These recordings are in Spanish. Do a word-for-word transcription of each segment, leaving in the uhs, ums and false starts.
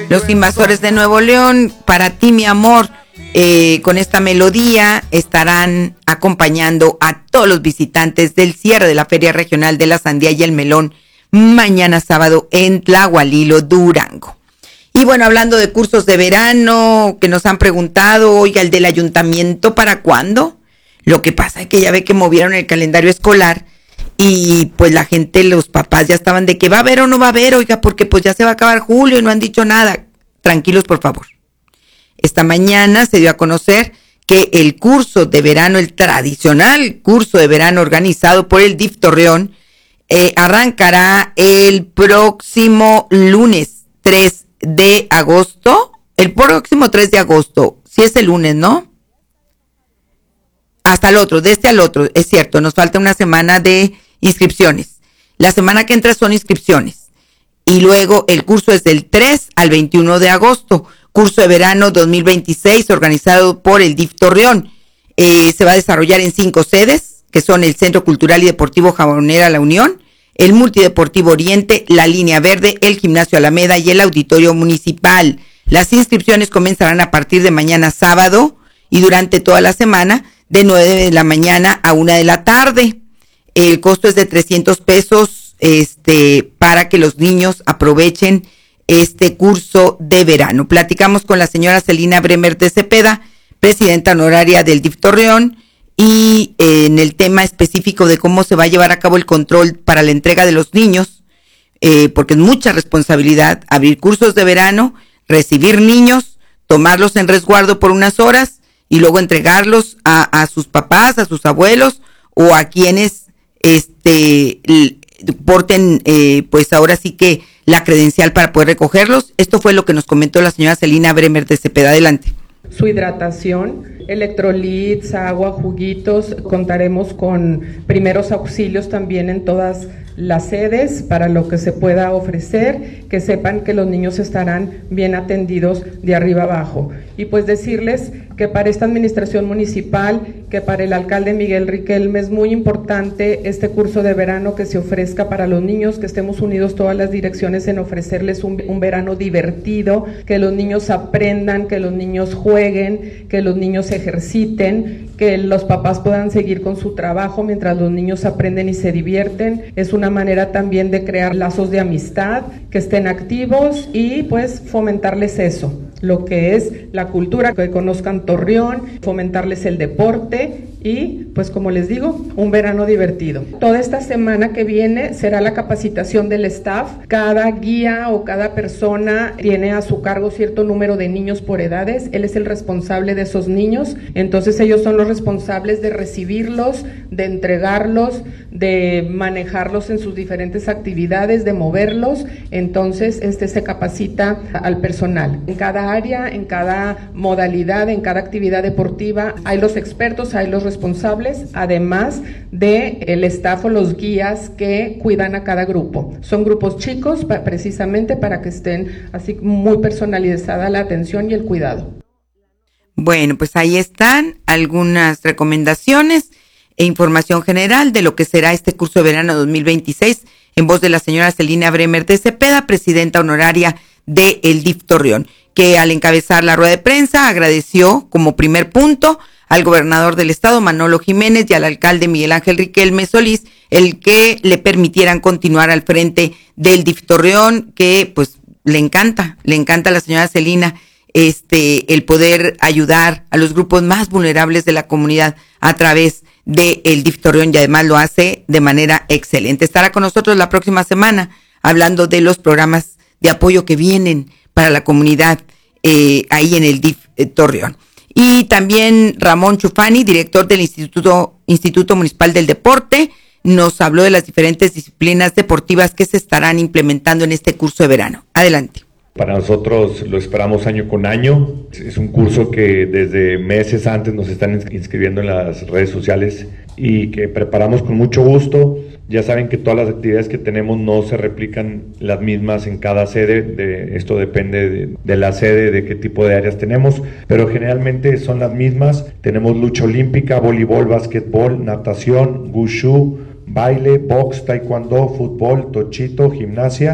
Los Invasores de Nuevo León, Para ti mi amor, eh, con esta melodía estarán acompañando a todos los visitantes del cierre de la Feria Regional de la Sandía y el Melón mañana sábado en Tlahualilo, Durango. Y bueno, hablando de cursos de verano que nos han preguntado, oiga, el del ayuntamiento, ¿para cuándo? Lo que pasa es que ya ve que movieron el calendario escolar y pues la gente, los papás ya estaban de que va a haber o no va a haber, oiga, porque pues ya se va a acabar julio y no han dicho nada. Tranquilos, por favor. Esta mañana se dio a conocer que el curso de verano, el tradicional curso de verano organizado por el D I F Torreón, eh, arrancará el próximo lunes tres de agosto. El próximo tres de agosto, si es el lunes, ¿no? Hasta el otro, de este al otro, es cierto, nos falta una semana de inscripciones. La semana que entra son inscripciones. Y luego el curso es del tres al veintiuno de agosto. Curso de verano dos mil veintiséis organizado por el D I F Torreón. Eh, se va a desarrollar en cinco sedes, que son el Centro Cultural y Deportivo Jabonera La Unión, el Multideportivo Oriente, la Línea Verde, el Gimnasio Alameda y el Auditorio Municipal. Las inscripciones comenzarán a partir de mañana sábado y durante toda la semana, de nueve de la mañana a una de la tarde. El costo es de trescientos pesos este, para que los niños aprovechen este curso de verano. Platicamos con la señora Celina Bremer de Cepeda, presidenta honoraria del D I F Torreón, y eh, en el tema específico de cómo se va a llevar a cabo el control para la entrega de los niños, eh, porque es mucha responsabilidad abrir cursos de verano, recibir niños, tomarlos en resguardo por unas horas y luego entregarlos a, a sus papás, a sus abuelos o a quienes este porten eh, pues ahora sí que la credencial para poder recogerlos. Esto fue lo que nos comentó la señora Celina Bremer de Cepeda. Adelante. Su hidratación, electrolits, agua, juguitos. Contaremos con primeros auxilios también en todas las sedes para lo que se pueda ofrecer, que sepan que los niños estarán bien atendidos de arriba abajo. Y pues decirles que para esta administración municipal, que para el alcalde Miguel Riquelme es muy importante este curso de verano que se ofrezca para los niños, que estemos unidos todas las direcciones en ofrecerles un, un verano divertido, que los niños aprendan, que los niños jueguen, que los niños se ejerciten, que los papás puedan seguir con su trabajo mientras los niños aprenden y se divierten. Es una manera también de crear lazos de amistad, que estén activos y pues fomentarles eso, lo que es la cultura, que conozcan Torreón, fomentarles el deporte y pues como les digo, un verano divertido. Toda esta semana que viene será la capacitación del staff. Cada guía o cada persona tiene a su cargo cierto número de niños por edades. Él es el responsable de esos niños, entonces ellos son los responsables de recibirlos, de entregarlos, de manejarlos en sus diferentes actividades, de moverlos. Entonces este se capacita al personal en cada área, en cada modalidad, en cada actividad deportiva. Hay los expertos, hay los responsables, además de el staff o los guías que cuidan a cada grupo. Son grupos chicos pa- precisamente para que estén así muy personalizada la atención y el cuidado. Bueno, pues ahí están algunas recomendaciones e información general de lo que será este curso de verano dos mil veintiséis en voz de la señora Celina Bremer de Cepeda, presidenta honoraria de el D I F Torreón, que al encabezar la rueda de prensa agradeció como primer punto al gobernador del estado, Manolo Jiménez, y al alcalde Miguel Ángel Riquelme Solís, el que le permitieran continuar al frente del D I F Torreón, que pues le encanta, le encanta a la señora Celina este el poder ayudar a los grupos más vulnerables de la comunidad a través del D I F Torreón, y además lo hace de manera excelente. Estará con nosotros la próxima semana hablando de los programas de apoyo que vienen para la comunidad eh, ahí en el D I F eh, Torreón. Y también Ramón Chufani, director del Instituto, Instituto Municipal del Deporte, nos habló de las diferentes disciplinas deportivas que se estarán implementando en este curso de verano. Adelante. Para nosotros lo esperamos año con año. Es un curso que desde meses antes nos están inscribiendo en las redes sociales y que preparamos con mucho gusto. Ya saben que todas las actividades que tenemos no se replican las mismas en cada sede. De, esto depende de, de la sede, de qué tipo de áreas tenemos, pero generalmente son las mismas. Tenemos lucha olímpica, voleibol, básquetbol, natación, wushu, baile, box, taekwondo, fútbol, tochito, gimnasia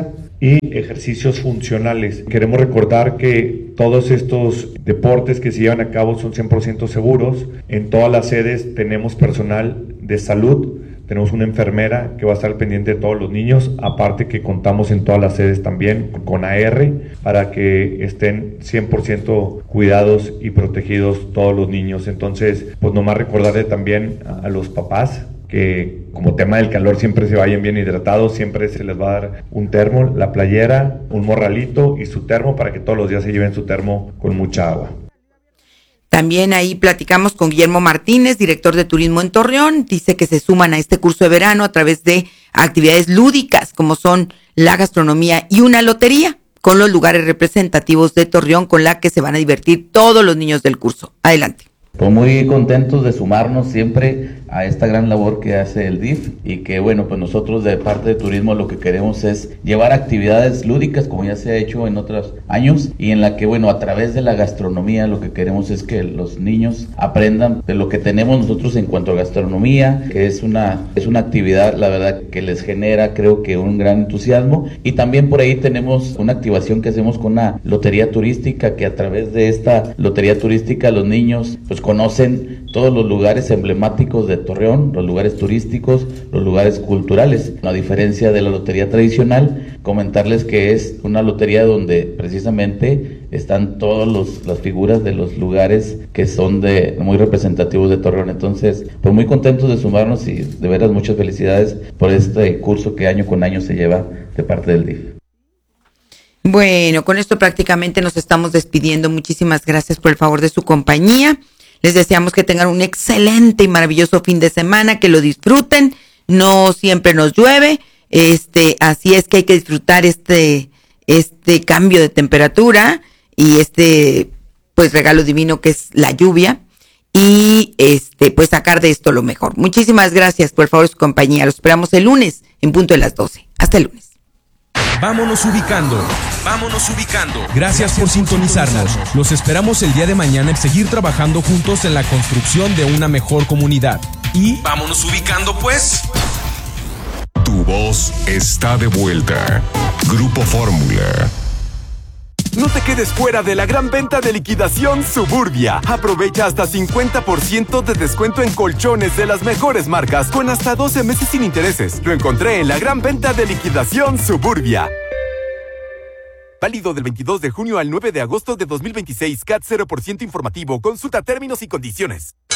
y ejercicios funcionales. Queremos recordar que todos estos deportes que se llevan a cabo son cien por ciento seguros. En todas las sedes tenemos personal de salud. Tenemos una enfermera que va a estar pendiente de todos los niños, aparte que contamos en todas las sedes también con A R para que estén cien por ciento cuidados y protegidos todos los niños. Entonces, pues nomás recordarle también a los papás que como tema del calor siempre se vayan bien hidratados, siempre se les va a dar un termo, la playera, un morralito y su termo para que todos los días se lleven su termo con mucha agua. También ahí platicamos con Guillermo Martínez, director de turismo en Torreón. Dice que se suman a este curso de verano a través de actividades lúdicas como son la gastronomía y una lotería con los lugares representativos de Torreón con la que se van a divertir todos los niños del curso. Adelante. Pues muy contentos de sumarnos siempre a esta gran labor que hace el D I F y que bueno, pues nosotros de parte de turismo lo que queremos es llevar actividades lúdicas como ya se ha hecho en otros años y en la que bueno, a través de la gastronomía lo que queremos es que los niños aprendan de lo que tenemos nosotros en cuanto a gastronomía, que es una, es una actividad la verdad que les genera creo que un gran entusiasmo y también por ahí tenemos una activación que hacemos con una lotería turística que a través de esta lotería turística los niños pues conocen todos los lugares emblemáticos de Torreón, los lugares turísticos, los lugares culturales. A diferencia de la lotería tradicional, comentarles que es una lotería donde precisamente están todas las figuras de los lugares que son de muy representativos de Torreón. Entonces, pues muy contentos de sumarnos y de veras muchas felicidades por este curso que año con año se lleva de parte del D I F. Bueno, con esto prácticamente nos estamos despidiendo. Muchísimas gracias por el favor de su compañía. Les deseamos que tengan un excelente y maravilloso fin de semana, que lo disfruten. No siempre nos llueve, este, así es que hay que disfrutar este, este cambio de temperatura y este, pues regalo divino que es la lluvia y este, pues sacar de esto lo mejor. Muchísimas gracias por el favor de su compañía. Los esperamos el lunes en punto de las doce. Hasta el lunes. Vámonos ubicando, vámonos ubicando. Gracias por sintonizarnos. Los esperamos el día de mañana en seguir trabajando juntos en la construcción de una mejor comunidad. Y vámonos ubicando pues. Tu voz está de vuelta. Grupo Fórmula. No te quedes fuera de la gran venta de liquidación Suburbia. Aprovecha hasta cincuenta por ciento de descuento en colchones de las mejores marcas con hasta doce meses sin intereses. Lo encontré en la gran venta de liquidación Suburbia. Válido del veintidós de junio al nueve de agosto de dos mil veintiséis. C A T cero por ciento informativo. Consulta términos y condiciones.